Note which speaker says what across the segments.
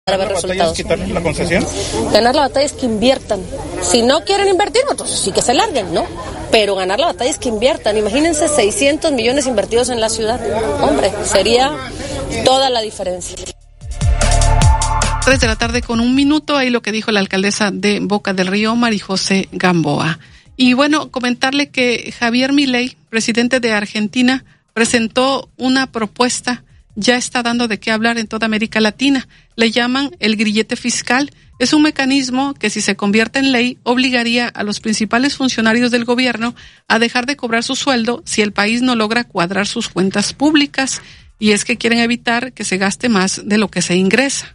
Speaker 1: para ver resultados.
Speaker 2: ¿Quitar la concesión?
Speaker 1: Ganar la batalla es que inviertan. Si no quieren invertir, entonces sí que se larguen, ¿no? Pero ganar la batalla es que inviertan. Imagínense 600 millones invertidos en la ciudad. Hombre, sería toda la diferencia.
Speaker 3: 3:00 con 1 minuto, ahí lo que dijo la alcaldesa de Boca del Río, María José Gamboa. Y bueno, comentarle que Javier Milei, presidente de Argentina, presentó una propuesta, ya está dando de qué hablar en toda América Latina. Le llaman el grillete fiscal. Es un mecanismo que, si se convierte en ley, obligaría a los principales funcionarios del gobierno a dejar de cobrar su sueldo si el país no logra cuadrar sus cuentas públicas. Y es que quieren evitar que se gaste más de lo que se ingresa.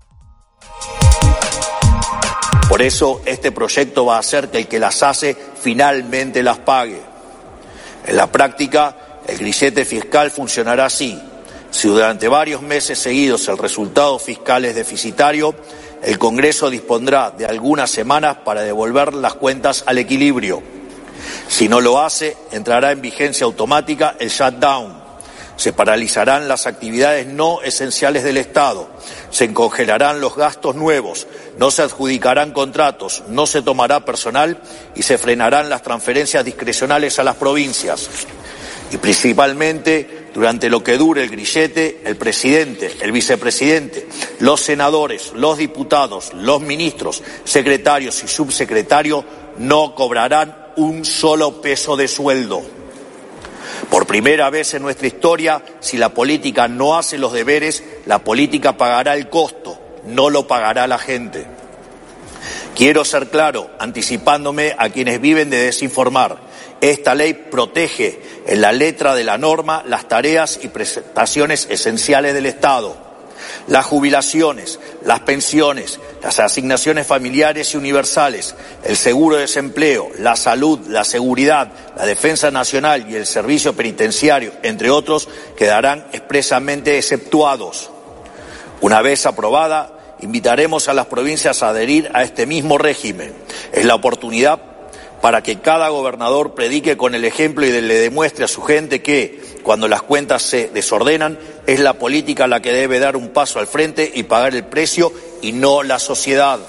Speaker 4: Por eso este proyecto va a hacer que el que las hace finalmente las pague. En la práctica, el grillete fiscal funcionará así. Si durante varios meses seguidos el resultado fiscal es deficitario, el Congreso dispondrá de algunas semanas para devolver las cuentas al equilibrio. Si no lo hace, entrará en vigencia automática el shutdown. Se paralizarán las actividades no esenciales del Estado, se congelarán los gastos nuevos, no se adjudicarán contratos, no se tomará personal y se frenarán las transferencias discrecionales a las provincias. Y principalmente, durante lo que dure el grillete, el presidente, el vicepresidente, los senadores, los diputados, los ministros, secretarios y subsecretarios no cobrarán un solo peso de sueldo. Por primera vez en nuestra historia, si la política no hace los deberes, la política pagará el costo, no lo pagará la gente. Quiero ser claro, anticipándome a quienes viven de desinformar. Esta ley protege en la letra de la norma las tareas y prestaciones esenciales del Estado. Las jubilaciones, las pensiones, las asignaciones familiares y universales, el seguro de desempleo, la salud, la seguridad, la defensa nacional y el servicio penitenciario, entre otros, quedarán expresamente exceptuados. Una vez aprobada, invitaremos a las provincias a adherir a este mismo régimen. Es la oportunidad para que cada gobernador predique con el ejemplo y le demuestre a su gente que, cuando las cuentas se desordenan, es la política la que debe dar un paso al frente y pagar el precio y no la sociedad.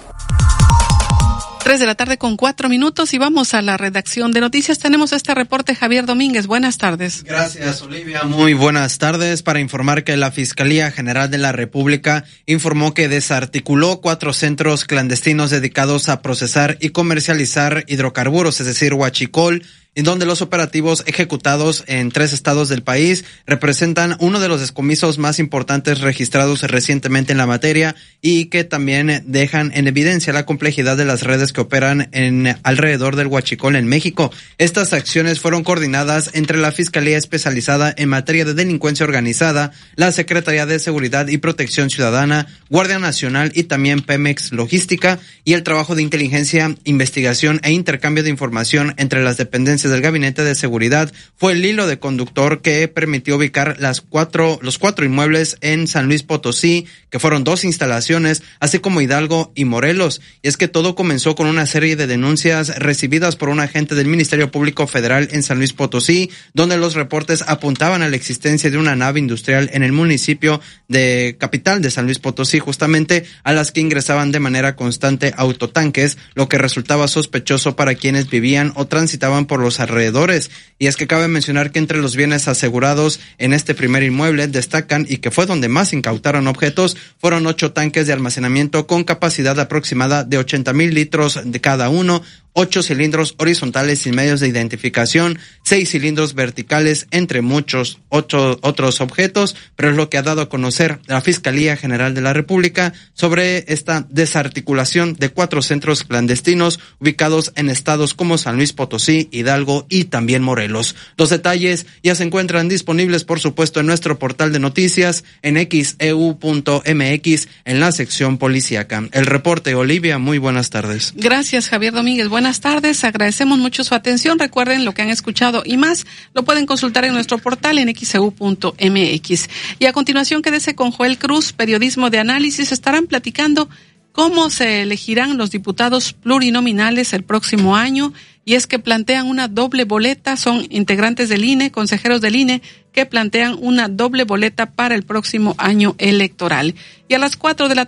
Speaker 3: 3:00 con 4 minutos y vamos a la redacción de noticias. Tenemos este reporte, Javier Domínguez. Buenas tardes.
Speaker 5: Gracias, Olivia. Muy buenas tardes. Para informar que la Fiscalía General de la República informó que desarticuló 4 centros clandestinos dedicados a procesar y comercializar hidrocarburos, es decir, huachicol, en donde los operativos ejecutados en 3 estados del país representan uno de los decomisos más importantes registrados recientemente en la materia y que también dejan en evidencia la complejidad de las redes que operan alrededor del huachicol en México. Estas acciones fueron coordinadas entre la Fiscalía Especializada en Materia de Delincuencia Organizada, la Secretaría de Seguridad y Protección Ciudadana, Guardia Nacional y también Pemex Logística, y el trabajo de inteligencia, investigación e intercambio de información entre las dependencias del Gabinete de Seguridad fue el hilo de conductor que permitió ubicar los cuatro inmuebles en San Luis Potosí, que fueron 2 instalaciones, así como Hidalgo y Morelos. Y es que todo comenzó con una serie de denuncias recibidas por un agente del Ministerio Público Federal en San Luis Potosí, donde los reportes apuntaban a la existencia de una nave industrial en el municipio de capital de San Luis Potosí, justamente a las que ingresaban de manera constante autotanques, lo que resultaba sospechoso para quienes vivían o transitaban por los alrededores. Y es que cabe mencionar que entre los bienes asegurados en este primer inmueble destacan, y que fue donde más incautaron objetos, fueron 8 tanques de almacenamiento con capacidad aproximada de 80,000 litros de cada uno, 8 cilindros horizontales sin medios de identificación, 6 cilindros verticales, entre muchos otros objetos, pero es lo que ha dado a conocer la Fiscalía General de la República sobre esta desarticulación de 4 centros clandestinos ubicados en estados como San Luis Potosí, Hidalgo y también Morelos. Los detalles ya se encuentran disponibles, por supuesto, en nuestro portal de noticias en xeu.mx en la sección policíaca. El reporte, Olivia, muy buenas tardes.
Speaker 3: Gracias, Javier Domínguez. Buenas tardes, agradecemos mucho su atención. Recuerden, lo que han escuchado y más lo pueden consultar en nuestro portal en xeu.mx. Y a continuación, quédese con Joel Cruz, periodismo de análisis. Estarán platicando cómo se elegirán los diputados plurinominales el próximo año, y es que plantean una doble boleta. Son integrantes del INE, consejeros del INE, que plantean una doble boleta para el próximo año electoral. Y a las 4 de la